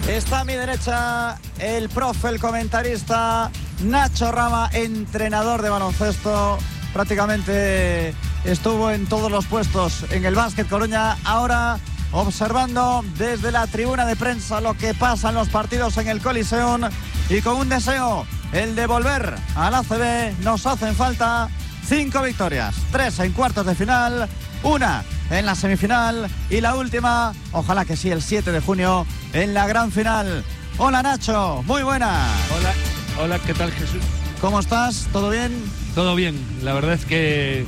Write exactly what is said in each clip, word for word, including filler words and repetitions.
Está a mi derecha el profe, el comentarista Nacho Rama, entrenador de baloncesto. Prácticamente estuvo en todos los puestos en el Básquet Coruña. Ahora observando desde la tribuna de prensa lo que pasa en los partidos en el Coliseum y con un deseo, el de volver al A C B. Nos hacen falta cinco victorias, tres en cuartos de final, una en la semifinal y la última, ojalá que sí, el siete de junio en la gran final. Hola Nacho, muy buenas. Hola, hola, ¿qué tal Jesús? ¿Cómo estás? ¿Todo bien? Todo bien, la verdad es que,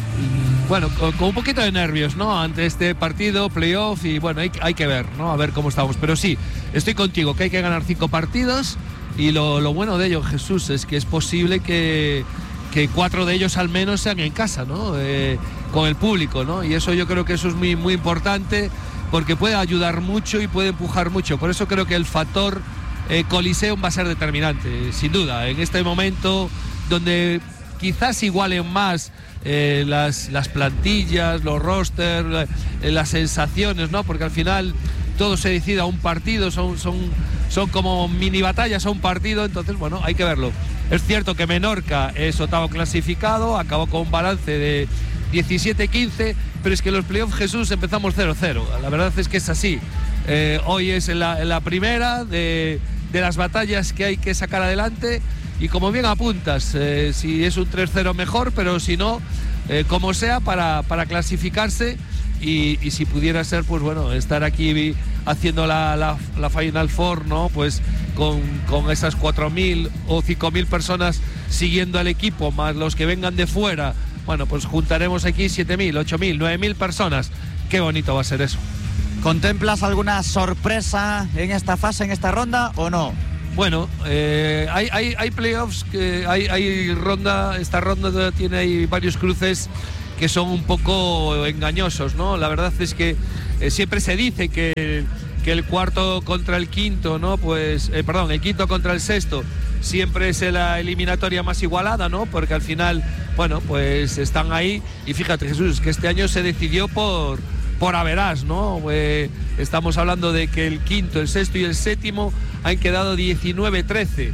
bueno, con, con un poquito de nervios, ¿no? Ante este partido, playoff y bueno, hay, hay que ver, ¿no? A ver cómo estamos. Pero sí, estoy contigo, que hay que ganar cinco partidos y lo, lo bueno de ello, Jesús, es que es posible que, que cuatro de ellos al menos sean en casa, ¿no? Eh, con el público, ¿no? Y eso yo creo que eso es muy, muy importante porque puede ayudar mucho y puede empujar mucho. Por eso creo que el factor eh, Coliseum va a ser determinante, sin duda, en este momento donde quizás igualen más eh, las, las plantillas, los rosters, eh, las sensaciones, ¿no? Porque al final todo se decide a un partido, son, son, son como mini batallas a un partido, entonces bueno, hay que verlo. Es cierto que Menorca es octavo clasificado, acabó con un balance de diecisiete quince, pero es que los playoffs, Jesús, empezamos cero cero. La verdad es que es así. Eh, hoy es la, la primera de, de las batallas que hay que sacar adelante y como bien apuntas, eh, si es un tres cero mejor, pero si no, eh, como sea, para, para clasificarse y, y si pudiera ser, pues bueno, estar aquí haciendo la, la, la Final Four, ¿no? Pues con, con esas cuatro mil o cinco mil personas siguiendo al equipo, más los que vengan de fuera. Bueno, pues juntaremos aquí siete mil, ocho mil, nueve mil personas. Qué bonito va a ser eso. ¿Contemplas alguna sorpresa en esta fase, en esta ronda o no? Bueno, eh, hay, hay, hay playoffs, que hay, hay ronda, esta ronda tiene ahí varios cruces que son un poco engañosos, ¿no? La verdad es que eh, siempre se dice que, que el cuarto contra el quinto, ¿no? Pues, eh, perdón, el quinto contra el sexto siempre es la eliminatoria más igualada, ¿no? Porque al final, bueno, pues están ahí y fíjate, Jesús, que este año se decidió por, por averás, ¿no? Eh, estamos hablando de que el quinto, el sexto y el séptimo han quedado diecinueve trece.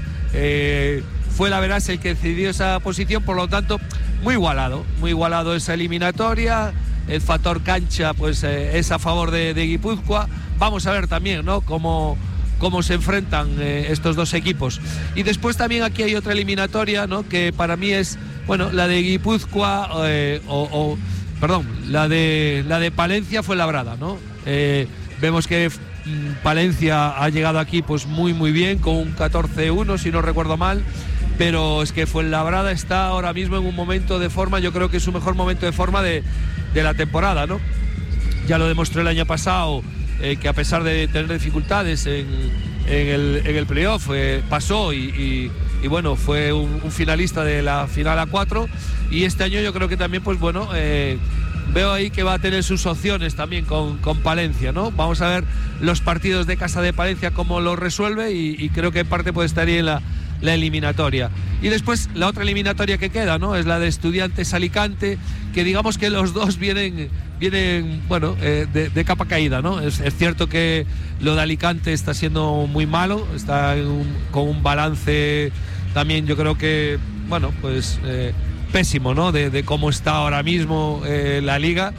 Eh, fue el averás el que decidió esa posición, por lo tanto, muy igualado, muy igualado esa eliminatoria. El factor cancha, pues eh, es a favor de, de Guipúzcoa. Vamos a ver también, ¿no? Cómo cómo se enfrentan eh, estos dos equipos. Y después también aquí hay otra eliminatoria, ¿no? Que para mí es, bueno, la de Guipúzcoa eh, o, o, perdón, la de la de Palencia Fuenlabrada, ¿no? Eh, vemos que mm, Palencia ha llegado aquí pues muy muy bien con un catorce uno, si no recuerdo mal, pero es que Fuenlabrada está ahora mismo en un momento de forma, yo creo que es su mejor momento de forma de, de la temporada, ¿no? Ya lo demostró el año pasado. Eh, que a pesar de tener dificultades en, en, el, en el playoff, eh, pasó y, y, y bueno, fue un, un finalista de la final A cuatro y este año yo creo que también, pues bueno, eh, veo ahí que va a tener sus opciones también con, con Palencia, ¿no? Vamos a ver los partidos de casa de Palencia cómo lo resuelve y, y creo que en parte puede estar ahí en la, la eliminatoria. Y después la otra eliminatoria que queda, ¿no? Es la de Estudiantes Alicante, que digamos que los dos vienen vienen, bueno, eh, de, de capa caída, ¿no? Es, es cierto que lo de Alicante está siendo muy malo, está en un, con un balance también, yo creo que, bueno, pues eh, pésimo, ¿no? De, de cómo está ahora mismo eh, la liga.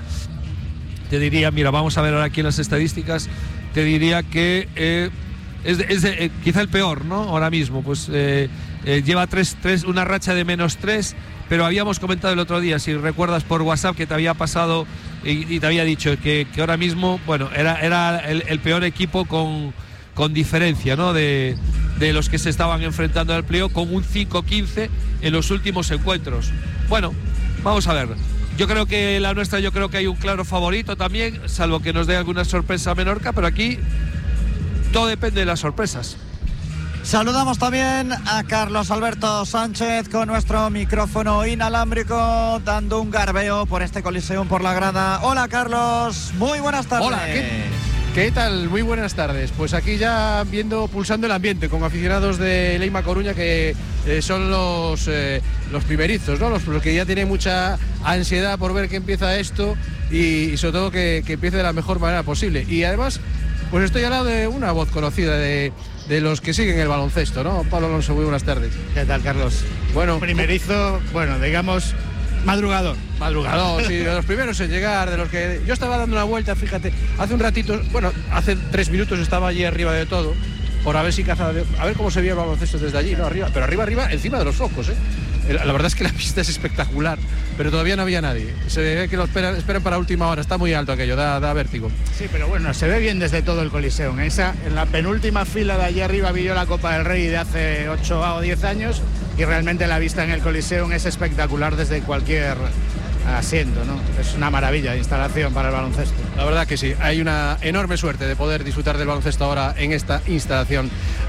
Te diría, mira, vamos a ver ahora aquí en las estadísticas, te diría que eh, es, de, es de, eh, quizá el peor, ¿no? Ahora mismo, pues eh, eh, lleva tres, tres, una racha de menos tres, pero habíamos comentado el otro día, si recuerdas por WhatsApp, que te había pasado y, y te había dicho que, que ahora mismo, bueno, era, era el, el peor equipo con, con diferencia, ¿no? De, de los que se estaban enfrentando al playoff, con un cinco quince en los últimos encuentros. Bueno, vamos a ver. Yo creo que la nuestra, yo creo que hay un claro favorito también, salvo que nos dé alguna sorpresa a Menorca, pero aquí todo depende de las sorpresas. Saludamos también a Carlos Alberto Sánchez con nuestro micrófono inalámbrico, dando un garbeo por este Coliseum, por la grada. Hola Carlos, muy buenas tardes. Hola, ¿qué, ¿qué tal? Muy buenas tardes. Pues aquí ya viendo, pulsando el ambiente con aficionados de Leima Coruña que eh, son los, eh, los primerizos, ¿no? Los, los que ya tienen mucha ansiedad por ver que empieza esto y, y sobre todo que, que empiece de la mejor manera posible. Y además Pues estoy al lado de una voz conocida de, de los que siguen el baloncesto, ¿no? Pablo Alonso, muy buenas tardes. ¿Qué tal, Carlos? Bueno, primerizo, bueno, digamos, madrugador. Madrugador, sí, de los primeros en llegar, de los que... Yo estaba dando una vuelta, fíjate, hace un ratito, bueno, hace tres minutos estaba allí arriba de todo, por a ver si cazaba, a ver cómo se veía el baloncesto desde allí, ¿no? Arriba, pero arriba, arriba, encima de los focos, ¿eh? La verdad es que la pista es espectacular, pero todavía no había nadie. Se ve que lo esperan, esperan para última hora, está muy alto aquello, da, da vértigo. Sí, pero bueno, se ve bien desde todo el Coliseo. En esa, en la penúltima fila de allí arriba vi yo la Copa del Rey de hace ocho o diez años y realmente la vista en el Coliseo es espectacular desde cualquier asiento, ¿no? Es una maravilla de instalación para el baloncesto. La verdad que sí, hay una enorme suerte de poder disfrutar del baloncesto ahora en esta instalación.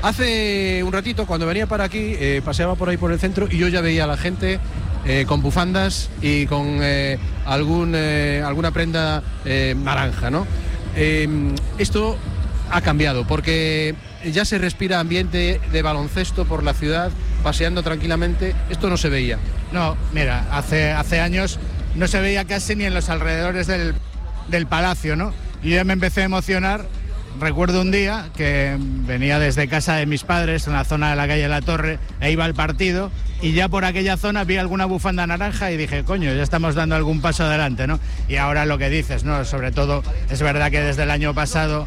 Hace un ratito, cuando venía para aquí, eh, paseaba por ahí por el centro y yo ya veía a la gente eh, con bufandas y con eh, algún, eh, alguna prenda eh, naranja, ¿no? Eh, esto ha cambiado porque ya se respira ambiente de baloncesto por la ciudad, paseando tranquilamente. Esto no se veía. No, mira, hace, hace años no se veía casi ni en los alrededores del, del palacio, ¿no? Y yo ya me empecé a emocionar. Recuerdo un día que venía desde casa de mis padres, en la zona de la calle La Torre, e iba al partido, y ya por aquella zona vi alguna bufanda naranja y dije, coño, ya estamos dando algún paso adelante, ¿no? Y ahora lo que dices, ¿no? Sobre todo, es verdad que desde el año pasado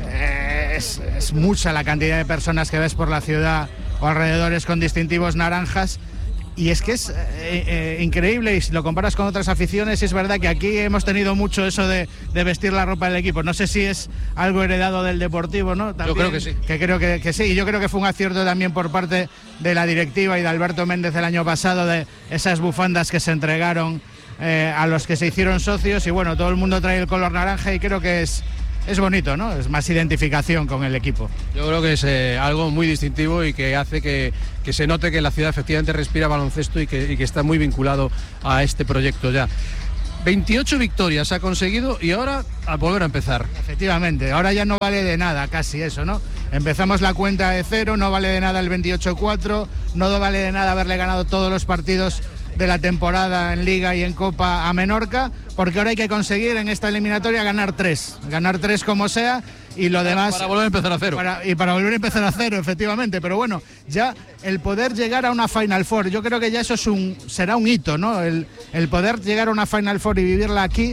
eh, es, es mucha la cantidad de personas que ves por la ciudad o alrededores con distintivos naranjas. Y es que es eh, eh, increíble, y si lo comparas con otras aficiones, es verdad que aquí hemos tenido mucho eso de, de vestir la ropa del equipo. No sé si es algo heredado del Deportivo, ¿no? También, yo creo que sí. Que creo que, que sí, y yo creo que fue un acierto también por parte de la directiva y de Alberto Méndez el año pasado, de esas bufandas que se entregaron eh, a los que se hicieron socios, y bueno, todo el mundo trae el color naranja y creo que es... Es bonito, ¿no? Es más identificación con el equipo. Yo creo que es eh, algo muy distintivo y que hace que, que se note que la ciudad efectivamente respira baloncesto y que, y que está muy vinculado a este proyecto ya. veintiocho victorias ha conseguido y ahora a volver a empezar. Efectivamente, ahora ya no vale de nada casi eso, ¿no? Empezamos la cuenta de cero, no vale de nada el veintiocho cuatro, no vale de nada haberle ganado todos los partidos de la temporada en Liga y en Copa a Menorca, porque ahora hay que conseguir en esta eliminatoria ganar tres, ganar tres como sea, y lo demás... Para volver a empezar a cero. Para, y para volver a empezar a cero, efectivamente, pero bueno, ya el poder llegar a una Final Four, yo creo que ya eso es un, será un hito, ¿no? El, el poder llegar a una Final Four y vivirla aquí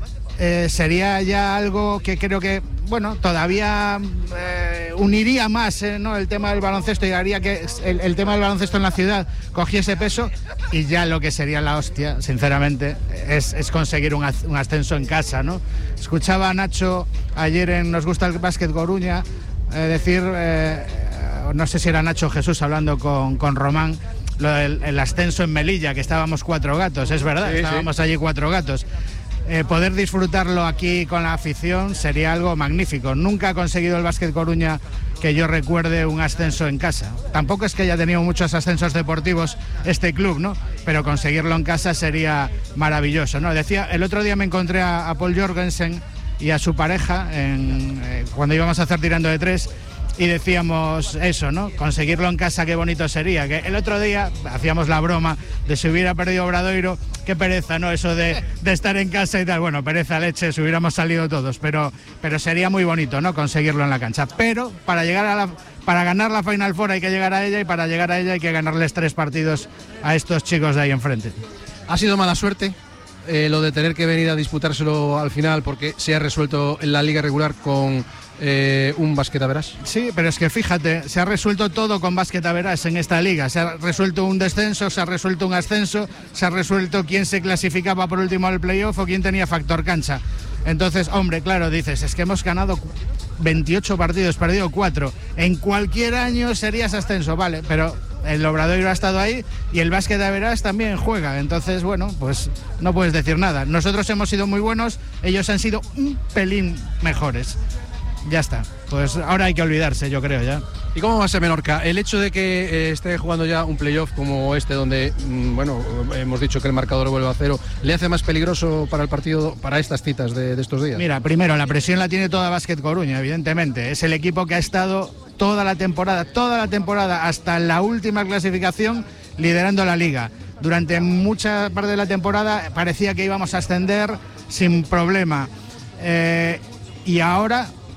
eh, sería ya algo que creo que, bueno, todavía eh, uniría más eh, ¿no? el tema del baloncesto, y haría que el, el tema del baloncesto en la ciudad cogiese peso, y ya lo que sería la hostia, sinceramente, es, es conseguir un, un ascenso en casa, ¿no? Escuchaba a Nacho ayer en Nos Gusta el Básquet Coruña eh, decir, eh, no sé si era Nacho Jesús hablando con, con Román, lo del el ascenso en Melilla, que estábamos cuatro gatos, es verdad, sí, estábamos sí. allí cuatro gatos. Eh, poder disfrutarlo aquí con la afición sería algo magnífico. Nunca ha conseguido el Básquet Coruña, que yo recuerde, un ascenso en casa. Tampoco es que haya tenido muchos ascensos deportivos este club, ¿no? Pero conseguirlo en casa sería maravilloso, ¿no? Decía, el otro día me encontré a, a Paul Jorgensen y a su pareja en, eh, cuando íbamos a hacer tirando de tres, y decíamos eso, ¿no? Conseguirlo en casa, qué bonito sería. Que el otro día hacíamos la broma de si hubiera perdido Obradoiro, qué pereza, ¿no? Eso de, de estar en casa y tal. Bueno, pereza leche, si hubiéramos salido todos, pero, pero sería muy bonito, ¿no? Conseguirlo en la cancha. Pero para llegar a la, para ganar la Final Four hay que llegar a ella, y para llegar a ella hay que ganarles tres partidos a estos chicos de ahí enfrente. ¿Ha sido mala suerte eh, lo de tener que venir a disputárselo al final porque se ha resuelto en la liga regular con Eh, un básquet a verás? Sí, pero es que fíjate, se ha resuelto todo con básquet a verás en esta liga. Se ha resuelto un descenso, se ha resuelto un ascenso, se ha resuelto quién se clasificaba por último al playoff o quién tenía factor cancha. Entonces, hombre, claro, dices, es que hemos ganado veintiocho partidos, perdido cuatro. En cualquier año serías ascenso, vale, pero el Obradoiro ha estado ahí y el básquet a verás también juega. Entonces, bueno, pues no puedes decir nada. Nosotros hemos sido muy buenos, ellos han sido un pelín mejores. Ya está, pues ahora hay que olvidarse, yo creo ya. ¿Y cómo va a ser Menorca? El hecho de que eh, esté jugando ya un playoff como este, donde, mmm, bueno, hemos dicho que el marcador vuelve a cero, ¿le hace más peligroso para el partido, para estas citas de, de estos días? Mira, primero, la presión la tiene toda Básquet Coruña, evidentemente. Es el equipo que ha estado toda la temporada, toda la temporada, hasta la última clasificación, liderando la liga. Durante mucha parte de la temporada parecía que íbamos a ascender sin problema. Eh, y ahora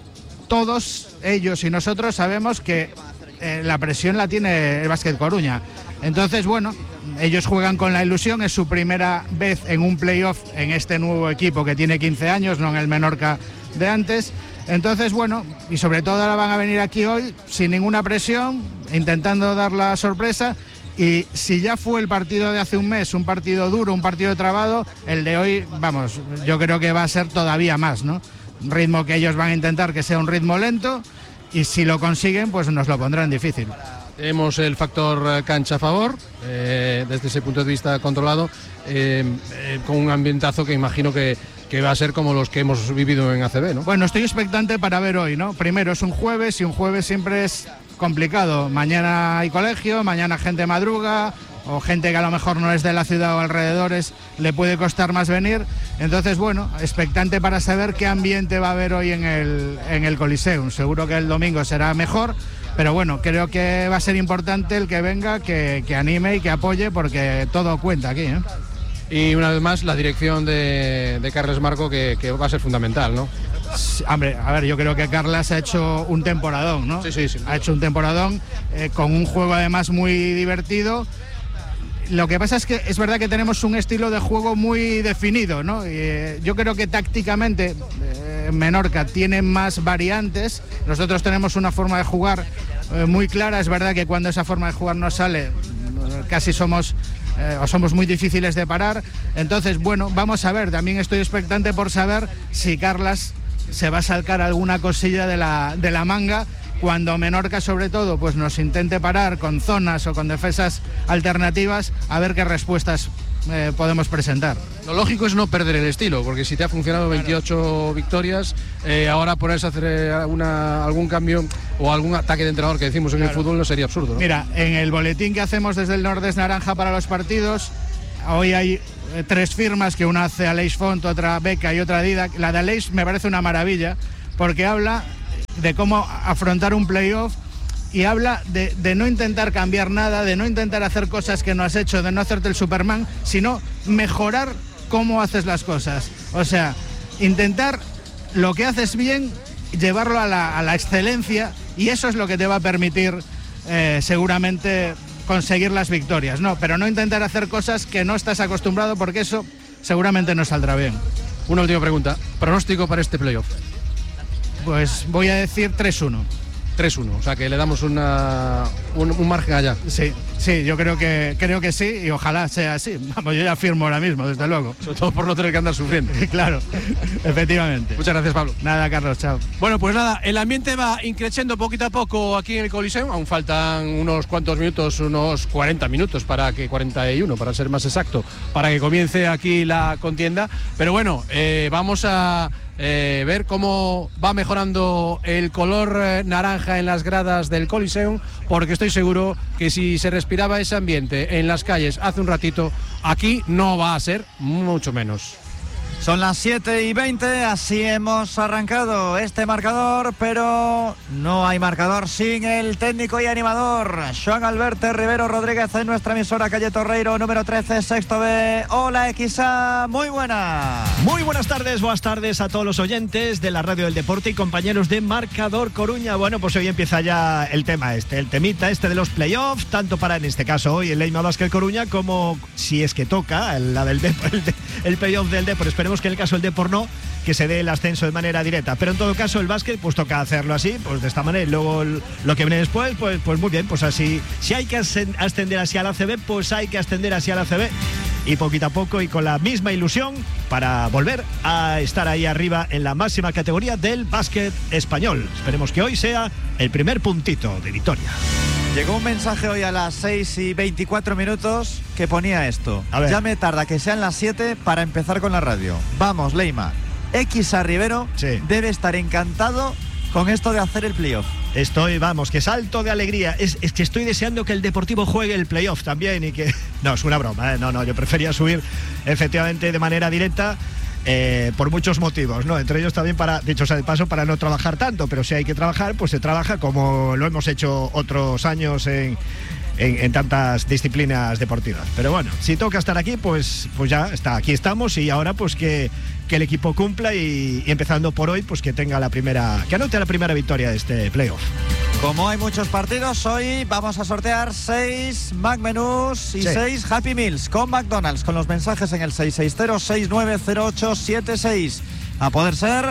todos ellos y nosotros sabemos que eh, la presión la tiene el Básquet Coruña. Entonces, bueno, ellos juegan con la ilusión, es su primera vez en un playoff en este nuevo equipo que tiene quince años, no en el Menorca de antes. Entonces, bueno, y sobre todo ahora van a venir aquí hoy sin ninguna presión, intentando dar la sorpresa. Y si ya fue el partido de hace un mes un partido duro, un partido trabado, el de hoy, vamos, yo creo que va a ser todavía más, ¿no? Un ritmo que ellos van a intentar que sea un ritmo lento, y si lo consiguen, pues nos lo pondrán difícil. Tenemos el factor cancha a favor, eh, desde ese punto de vista controlado, eh, eh, con un ambientazo que imagino que, que va a ser como los que hemos vivido en A C B, ¿no? Bueno, estoy expectante para ver hoy, ¿no? Primero es un jueves, y un jueves siempre es complicado. Mañana hay colegio, mañana gente madruga, o gente que a lo mejor no es de la ciudad o alrededores, le puede costar más venir. Entonces, bueno, expectante para saber qué ambiente va a haber hoy en el, en el Coliseum. Seguro que el domingo será mejor, pero bueno, creo que va a ser importante el que venga, que, que anime y que apoye, porque todo cuenta aquí, ¿eh? Y una vez más, la dirección de, de Carles Marco, que, que va a ser fundamental, ¿no? Sí, hombre, a ver, yo creo que Carles ha hecho un temporadón, ¿no? Sí, sí, sí. Ha hecho un temporadón eh, con un juego además muy divertido. Lo que pasa es que es verdad que tenemos un estilo de juego muy definido, ¿no? Y, eh, yo creo que tácticamente eh, Menorca tiene más variantes. Nosotros tenemos una forma de jugar eh, muy clara. Es verdad que cuando esa forma de jugar no sale, eh, casi somos... Eh, o somos muy difíciles de parar. Entonces, bueno, vamos a ver. También estoy expectante por saber si Carles se va a sacar alguna cosilla de la, de la manga cuando Menorca, sobre todo, pues nos intente parar con zonas o con defensas alternativas, a ver qué respuestas eh, podemos presentar. Lo lógico es no perder el estilo, porque si te ha funcionado veintiocho victorias, eh, ahora ponerse a hacer alguna, algún cambio o algún ataque de entrenador que decimos en claro. el fútbol no sería absurdo, ¿no? Mira, en el boletín que hacemos desde el Nordés Naranja para los partidos, hoy hay eh, tres firmas, que una hace Aleix Font, otra Beca y otra Dida. La de Aleix me parece una maravilla, porque habla de cómo afrontar un playoff y habla de, de no intentar cambiar nada, de no intentar hacer cosas que no has hecho, de no hacerte el Superman, sino mejorar cómo haces las cosas. O sea, intentar lo que haces bien, llevarlo a la, a la excelencia, y eso es lo que te va a permitir eh, seguramente conseguir las victorias, ¿no? Pero no intentar hacer cosas que no estás acostumbrado, porque eso seguramente no saldrá bien. Una última pregunta, pronóstico para este playoff. Pues voy a decir tres uno. tres uno, o sea que le damos una, un, un margen allá. Sí, sí, yo creo que creo que sí, y ojalá sea así. Vamos, yo ya firmo ahora mismo, desde luego. Sobre todo por no tener que andar sufriendo. Claro, efectivamente. Muchas gracias, Pablo. Nada, Carlos, chao. Bueno, pues nada, el ambiente va increciendo poquito a poco aquí en el Coliseum. Aún faltan unos cuantos minutos, unos cuarenta minutos para que, cuarenta y uno para ser más exacto, para que comience aquí la contienda. Pero bueno, eh, vamos a Eh, ver cómo va mejorando el color eh, naranja en las gradas del Coliseum, porque estoy seguro que si se respiraba ese ambiente en las calles hace un ratito, aquí no va a ser mucho menos. Son las siete y veinte, así hemos arrancado este marcador, pero no hay marcador sin el técnico y animador Joan Alberto Rivero Rodríguez en nuestra emisora Calle Torreiro, número trece, sexto B. Hola, X A, muy buena. Muy buenas tardes, buenas tardes a todos los oyentes de la Radio del Deporte y compañeros de Marcador Coruña. Bueno, pues hoy empieza ya el tema este, el temita este de los playoffs, tanto para, en este caso hoy, el Leima Básquet Coruña, como si es que toca la del Depor, el, de, el playoff del Depor. Esperemos que en el caso del Depor no, que se dé el ascenso de manera directa, pero en todo caso el básquet pues toca hacerlo así, pues de esta manera, y luego el, lo que viene después, pues, pues muy bien, pues así, si hay que ascender así a la A C B, pues hay que ascender así a la A C B, y poquito a poco y con la misma ilusión para volver a estar ahí arriba en la máxima categoría del básquet español. Esperemos que hoy sea el primer puntito de victoria. Llegó un mensaje hoy a las seis y veinticuatro minutos que ponía esto: ya me tarda que sean las siete para empezar con la radio. Vamos, Leima, X A Rivero sí. debe estar encantado con esto de hacer el playoff. Estoy, vamos, que salto de alegría. Es, es que estoy deseando que el Deportivo juegue el playoff también y que... No, es una broma, ¿eh? No, no, yo prefería subir efectivamente de manera directa. Eh, por muchos motivos, ¿no? Entre ellos también, para, dicho sea de paso, para no trabajar tanto, pero si hay que trabajar, pues se trabaja como lo hemos hecho otros años en, en, en tantas disciplinas deportivas. Pero bueno, si toca estar aquí, pues, pues ya está, aquí estamos y ahora pues que, que el equipo cumpla y, y empezando por hoy, pues que tenga la primera, que anote la primera victoria de este playoff. Como hay muchos partidos, hoy vamos a sortear seis McMenús y sí. seis Happy Meals con McDonald's, con los mensajes en el seis seis cero, seis nueve cero ocho siete seis. A poder ser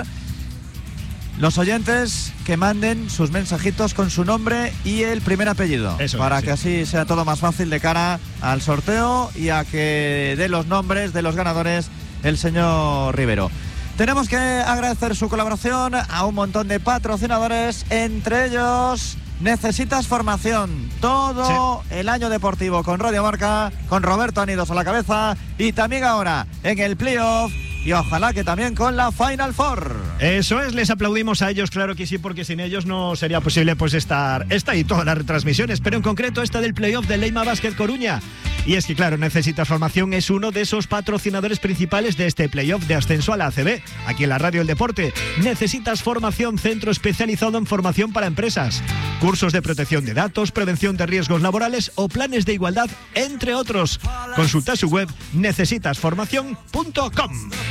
los oyentes que manden sus mensajitos con su nombre y el primer apellido. Eso para es, que sí. así sea todo más fácil de cara al sorteo y a que dé los nombres de los ganadores el señor Rivero. Tenemos que agradecer su colaboración a un montón de patrocinadores, entre ellos Necesitas Formación, todo sí. el año deportivo con Radio Marca, con Roberto Anidos a la cabeza y también ahora en el playoff y ojalá que también con la Final Four. Eso es, les aplaudimos a ellos, claro que sí, porque sin ellos no sería posible pues estar esta y todas las retransmisiones, pero en concreto esta del playoff del Leima Basket Coruña. Y es que claro, Necesitas Formación es uno de esos patrocinadores principales de este playoff de ascenso a la A C B, aquí en la Radio El Deporte. Necesitas Formación, centro especializado en formación para empresas, cursos de protección de datos, prevención de riesgos laborales o planes de igualdad, entre otros. Consulta su web necesitas formación punto com.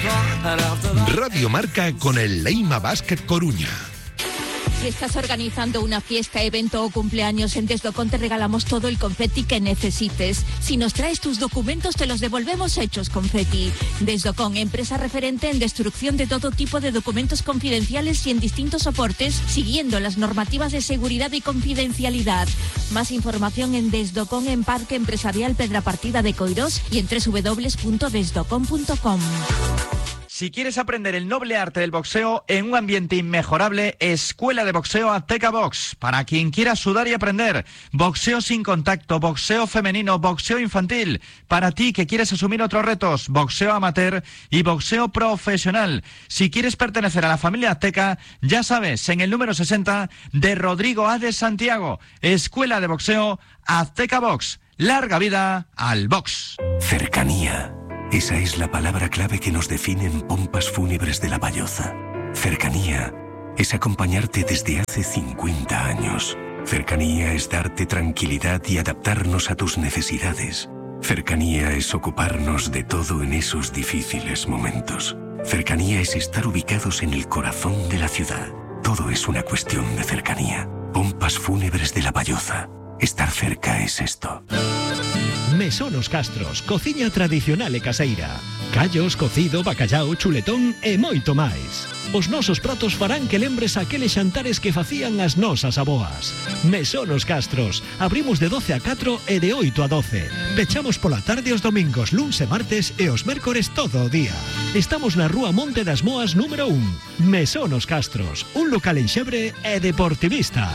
Radio Marca con el Leima Basket Coruña. Si estás organizando una fiesta, evento o cumpleaños, en Desdocon te regalamos todo el confeti que necesites. Si nos traes tus documentos, te los devolvemos hechos confeti. Desdocon, empresa referente en destrucción de todo tipo de documentos confidenciales y en distintos soportes, siguiendo las normativas de seguridad y confidencialidad. Más información en Desdocon, en Parque Empresarial Pedrapartida de Coirós y en doble u doble u doble u punto desdocon punto com. Si quieres aprender el noble arte del boxeo en un ambiente inmejorable, Escuela de Boxeo Azteca Box. Para quien quiera sudar y aprender, boxeo sin contacto, boxeo femenino, boxeo infantil. Para ti que quieres asumir otros retos, boxeo amateur y boxeo profesional. Si quieres pertenecer a la familia Azteca, ya sabes, en el número sesenta de Rodrigo A. de Santiago. Escuela de Boxeo Azteca Box. Larga vida al box. Cercanía. Esa es la palabra clave que nos define en Pompas Fúnebres de La Valloza. Cercanía es acompañarte desde hace cincuenta años. Cercanía es darte tranquilidad y adaptarnos a tus necesidades. Cercanía es ocuparnos de todo en esos difíciles momentos. Cercanía es estar ubicados en el corazón de la ciudad. Todo es una cuestión de cercanía. Pompas Fúnebres de La Valloza. Estar cerca es esto. Mesón Os Castros, cociña tradicional e caseira. Callos, cocido, bacallao, chuletón e moito máis. Os nosos pratos farán que lembres aqueles xantares que facían as nosas aboas. Mesón Os Castros. Abrimos de doce a catro e de oito a doce. Pechamos pola tarde os domingos, luns e martes e os mércores todo o día. Estamos na rúa Monte das Moas número un. Mesón Os Castros. Un local en Xebre e deportivista.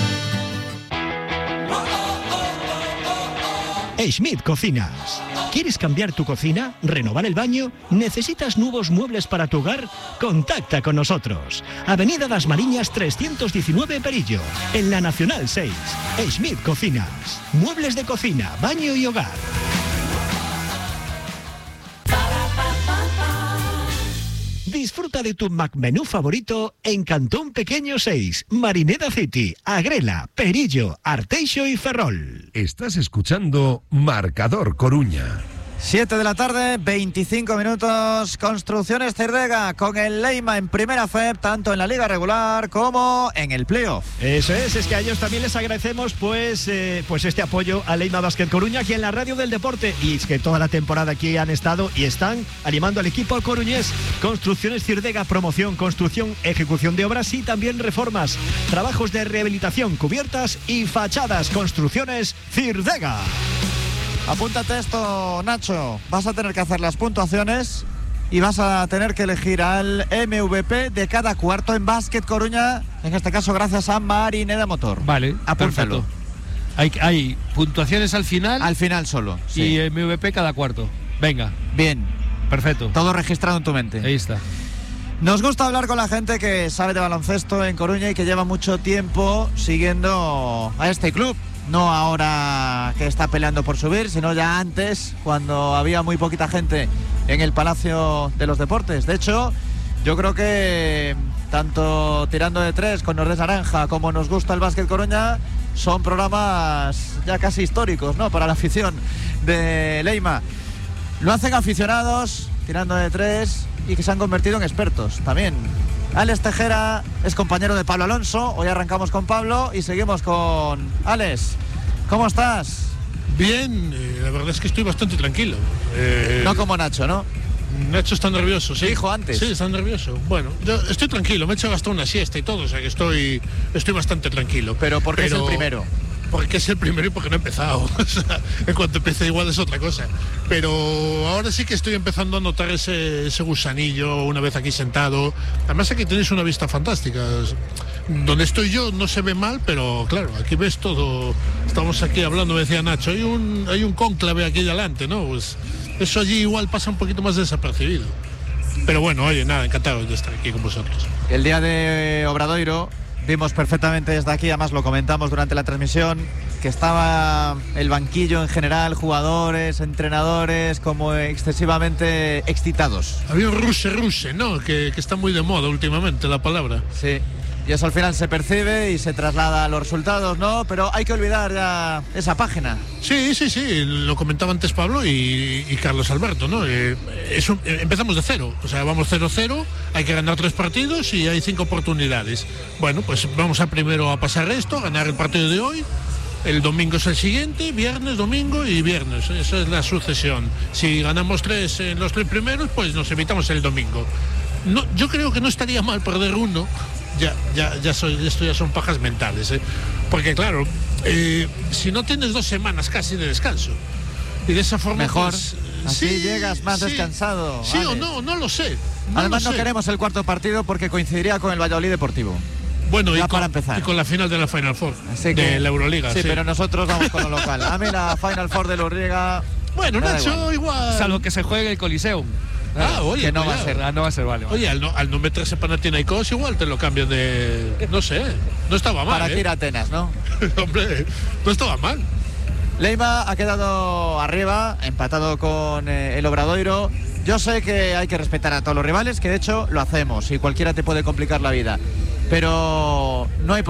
Schmidt Cocinas. ¿Quieres cambiar tu cocina? ¿Renovar el baño? ¿Necesitas nuevos muebles para tu hogar? Contacta con nosotros. Avenida Das Mariñas trescientos diecinueve Perillo, en la Nacional seis. Schmidt Cocinas. Muebles de cocina, baño y hogar. Disfruta de tu McMenú favorito en Cantón Pequeño seis, Marineda City, Agrela, Perillo, Arteixo y Ferrol. Estás escuchando Marcador Coruña. siete de la tarde, veinticinco minutos. Construcciones Cirdega con el Leima en primera F E P, tanto en la liga regular como en el playoff. Eso es, es que a ellos también les agradecemos pues, eh, pues este apoyo a Leima Basket Coruña aquí en la Radio del Deporte. Y es que toda la temporada aquí han estado y están animando al equipo coruñés. Construcciones Cirdega, promoción, construcción, ejecución de obras y también reformas. Trabajos de rehabilitación, cubiertas y fachadas. Construcciones Cirdega. Apúntate esto, Nacho. Vas a tener que hacer las puntuaciones y vas a tener que elegir al M V P de cada cuarto en Básquet Coruña, en este caso gracias a Marineda Motor. Vale, apúntalo. Hay, hay puntuaciones al final. Al final solo. Sí. Y M V P cada cuarto. Venga. Bien. Perfecto. Todo registrado en tu mente. Ahí está. Nos gusta hablar con la gente que sabe de baloncesto en Coruña y que lleva mucho tiempo siguiendo a este club. No ahora que está peleando por subir, sino ya antes, cuando había muy poquita gente en el Palacio de los Deportes. De hecho, yo creo que tanto tirando de tres con Nordés Naranja como nos gusta el Básquet Coruña, son programas ya casi históricos, ¿no?, para la afición de Leima. Lo hacen aficionados, tirando de tres, y que se han convertido en expertos también. Alex Tejera es compañero de Pablo Alonso. Hoy arrancamos con Pablo y seguimos con Alex. ¿Cómo estás? Bien, eh, la verdad es que estoy bastante tranquilo. Eh, no como Nacho, ¿no? Nacho está nervioso, sí. Dijo antes. Sí, está nervioso. Bueno, yo estoy tranquilo, me he hecho hasta una siesta y todo, o sea que estoy, estoy bastante tranquilo. Pero ¿por qué Pero... es el primero? Porque es el primero y porque no he empezado. O sea, en cuanto empiece igual es otra cosa. Pero ahora sí que estoy empezando a notar ese, ese gusanillo una vez aquí sentado. Además aquí tenéis una vista fantástica. Donde estoy yo no se ve mal, pero claro, aquí ves todo. Estamos aquí hablando, me decía Nacho, hay un, hay un cónclave aquí delante, ¿no? Pues eso allí igual pasa un poquito más desapercibido. Pero bueno, oye, nada, encantado de estar aquí con vosotros. El día de Obradoiro vimos perfectamente desde aquí, además lo comentamos durante la transmisión, que estaba el banquillo en general, jugadores, entrenadores, como excesivamente excitados. Había un ruse-ruse, ¿no? Que, que está muy de moda últimamente la palabra. Sí, y eso al final se percibe y se traslada a los resultados, ¿no? Pero hay que olvidar ya esa página. Sí, sí, sí, lo comentaba antes Pablo y, y Carlos Alberto, ¿no? Eh, es un, eh, empezamos de cero, o sea, vamos cero cero, hay que ganar tres partidos y hay cinco oportunidades. Bueno, pues vamos a primero a pasar esto, ganar el partido de hoy. El domingo es el siguiente, viernes, domingo y viernes. Esa es la sucesión. Si ganamos tres en los tres primeros, pues nos evitamos el domingo. No, yo creo que no estaría mal perder uno. Ya, ya, ya soy, esto ya son pajas mentales, ¿eh? Porque claro, eh, si no tienes dos semanas casi de descanso y de esa forma mejor, pues, así sí, llegas más sí, descansado. Sí vale. o no, no lo sé. No Además lo no sé. queremos el cuarto partido porque coincidiría con el Valladolid Deportivo. Bueno, ya y, para con, empezar. y con la final de la Final Four Así que, de la Euroliga. Sí, sí, pero nosotros vamos con lo local. A mí la Final Four de la Euroliga. Bueno, Nacho, igual. igual. Salvo que se juegue el Coliseum. Ah, oye, que no cuidado. va a ser. Ah, no va a ser, vale. vale. Oye, al no, al no meterse Panathinaikos igual te lo cambian de... No sé, no estaba mal, Para ¿eh? que ir a Atenas, ¿no? Hombre, no estaba mal. Leima ha quedado arriba, empatado con eh, el Obradoiro. Yo sé que hay que respetar a todos los rivales, que de hecho lo hacemos y cualquiera te puede complicar la vida. Pero no hay por